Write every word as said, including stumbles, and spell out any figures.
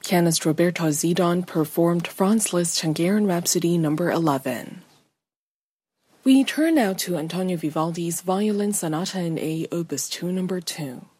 Pianist Roberto Zidane performed Franz Liszt's Hungarian Rhapsody number eleven. We turn now to Antonio Vivaldi's Violin Sonata in A, Opus two number two.